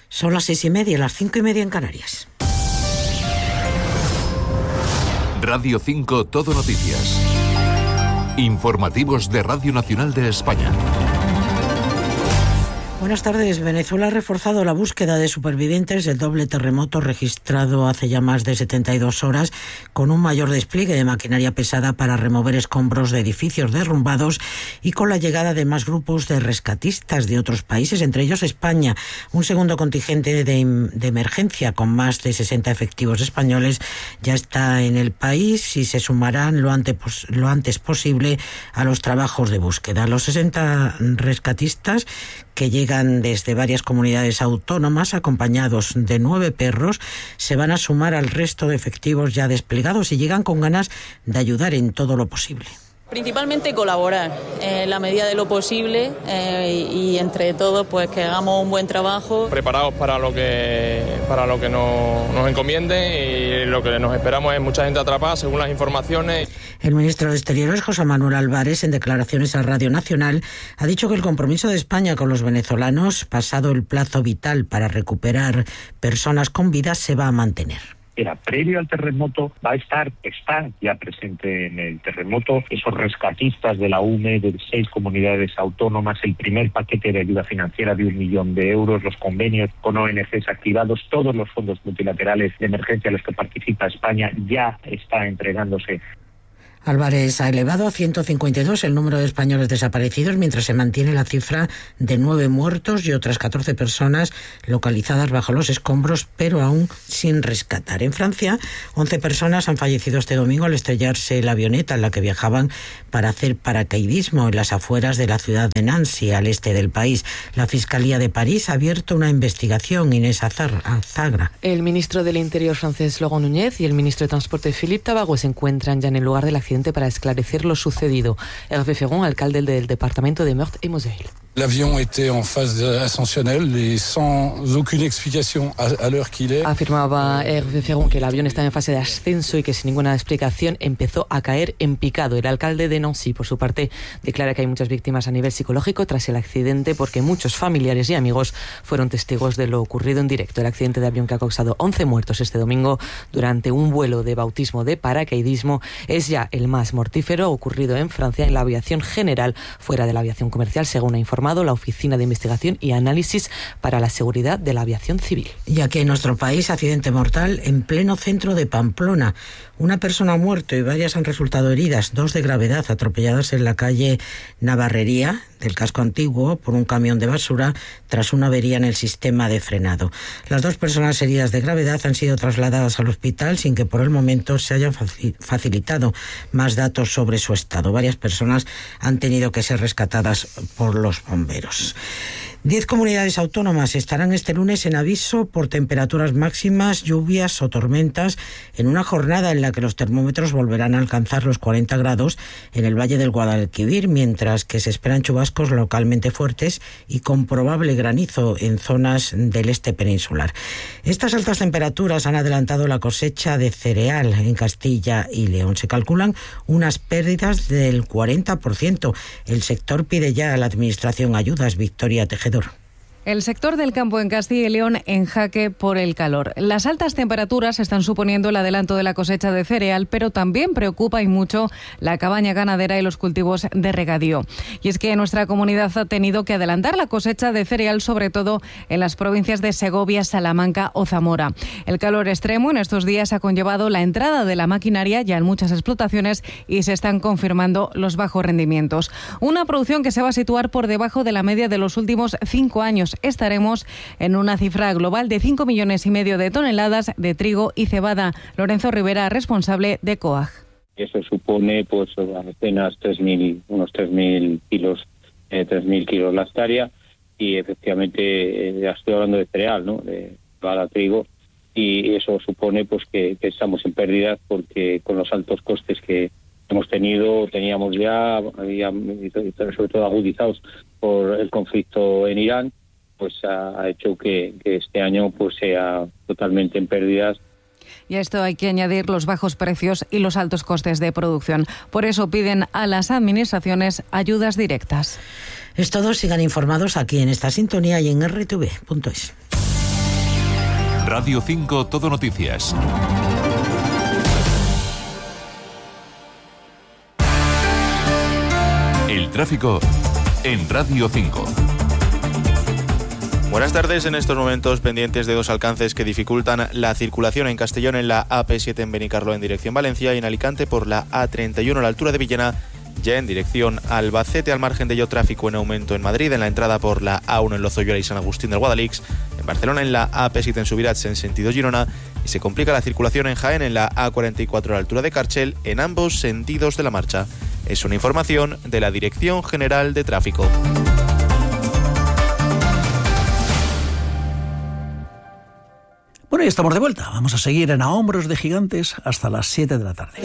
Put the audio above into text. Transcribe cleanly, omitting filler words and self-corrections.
Son las 6:30, las 5:30 en Canarias. Radio 5 Todo Noticias. Informativos de Radio Nacional de España. Buenas tardes. Venezuela ha reforzado la búsqueda de supervivientes del doble terremoto registrado hace ya más de 72 horas, con un mayor despliegue de maquinaria pesada para remover escombros de edificios derrumbados y con la llegada de más grupos de rescatistas de otros países, entre ellos España. Un segundo contingente de emergencia con más de 60 efectivos españoles ya está en el país y se sumarán lo antes posible a los trabajos de búsqueda. Los 60 rescatistas, que llegan desde varias comunidades autónomas acompañados de 9 perros, se van a sumar al resto de efectivos ya desplegados y llegan con ganas de ayudar en todo lo posible. Principalmente colaborar en la medida de lo posible y entre todos pues que hagamos un buen trabajo. Preparados para lo que nos encomiende, y lo que nos esperamos es mucha gente atrapada según las informaciones. El ministro de Exteriores, José Manuel Álvarez, en declaraciones a Radio Nacional, ha dicho que el compromiso de España con los venezolanos, pasado el plazo vital para recuperar personas con vida, se va a mantener. Era previo al terremoto, está ya presente en el terremoto esos rescatistas de la UME de 6 comunidades autónomas, el primer paquete de ayuda financiera de 1 millón de euros, los convenios con ONGs activados, todos los fondos multilaterales de emergencia en los que participa España ya está entregándose. Álvarez ha elevado a 152 el número de españoles desaparecidos, mientras se mantiene la cifra de 9 muertos y otras 14 personas localizadas bajo los escombros, pero aún sin rescatar. En Francia, 11 personas han fallecido este domingo al estrellarse la avioneta en la que viajaban para hacer paracaidismo en las afueras de la ciudad de Nancy, al este del país. La Fiscalía de París ha abierto una investigación. Inés Azagra. El ministro del Interior francés, Laurent Nunez, y el ministro de Transporte, Philippe Tabarot, se encuentran ya en el lugar del accidente para esclarecer lo sucedido. Hervé Ferron, alcalde del departamento de Meurthe-et-Moselle. L'avion était en phase ascensionnelle et sans aucune explication à l'heure qu'il est. Afirmaba Hervé Ferron que el avión estaba en fase de ascenso y que sin ninguna explicación empezó a caer en picado. El alcalde de Nancy, por su parte, declara que hay muchas víctimas a nivel psicológico tras el accidente porque muchos familiares y amigos fueron testigos de lo ocurrido en directo. El accidente de avión que ha causado 11 muertos este domingo durante un vuelo de bautismo de paracaidismo es ya el más mortífero ocurrido en Francia en la aviación general, fuera de la aviación comercial, según ha informado la Oficina de Investigación y Análisis para la Seguridad de la Aviación Civil. Y aquí en nuestro país, accidente mortal en pleno centro de Pamplona. Una persona ha muerto y varias han resultado heridas, 2 de gravedad, atropelladas en la calle Navarrería del casco antiguo por un camión de basura tras una avería en el sistema de frenado. Las 2 personas heridas de gravedad han sido trasladadas al hospital sin que por el momento se hayan facilitado más datos sobre su estado. Varias personas han tenido que ser rescatadas por los bomberos. 10 comunidades autónomas estarán este lunes en aviso por temperaturas máximas, lluvias o tormentas en una jornada en la que los termómetros volverán a alcanzar los 40 grados en el Valle del Guadalquivir, mientras que se esperan chubascos localmente fuertes y con probable granizo en zonas del este peninsular. Estas altas temperaturas han adelantado la cosecha de cereal en Castilla y León. Se calculan unas pérdidas del 40%. El sector pide ya a la Administración ayudas. Victoria Tejedor. El sector del campo en Castilla y León en jaque por el calor. Las altas temperaturas están suponiendo el adelanto de la cosecha de cereal, pero también preocupa y mucho la cabaña ganadera y los cultivos de regadío. Y es que nuestra comunidad ha tenido que adelantar la cosecha de cereal, sobre todo en las provincias de Segovia, Salamanca o Zamora. El calor extremo en estos días ha conllevado la entrada de la maquinaria ya en muchas explotaciones y se están confirmando los bajos rendimientos. Una producción que se va a situar por debajo de la media de los últimos 5 años. Estaremos en una cifra global de 5,5 millones de toneladas de trigo y cebada. Lorenzo Rivera, responsable de COAG. Eso supone pues apenas unos 3.000 kilos, 3.000 kilos la hectárea, y efectivamente ya estoy hablando de cereal, ¿no? De cebada, trigo, y eso supone pues que estamos en pérdidas porque con los altos costes que teníamos ya, sobre todo agudizados por el conflicto en Irán, pues ha hecho que este año pues sea totalmente en pérdidas. Y a esto hay que añadir los bajos precios y los altos costes de producción. Por eso piden a las administraciones ayudas directas. Es todo. Sigan informados aquí en esta sintonía y en rtv.es. Radio 5 Todo Noticias. El tráfico en Radio 5. Buenas tardes. En estos momentos pendientes de dos alcances que dificultan la circulación en Castellón en la AP7 en Benicarló en dirección Valencia y en Alicante por la A31 a la altura de Villena, ya en dirección Albacete. Al margen de ello, tráfico en aumento en Madrid en la entrada por la A1 en Lozoyola y San Agustín del Guadalix, en Barcelona en la AP7 en Subirats en sentido Girona, y se complica la circulación en Jaén en la A44 a la altura de Carchel en ambos sentidos de la marcha. Es una información de la Dirección General de Tráfico. Bueno, y estamos de vuelta. Vamos a seguir en A Hombros de Gigantes hasta las 7 de la tarde.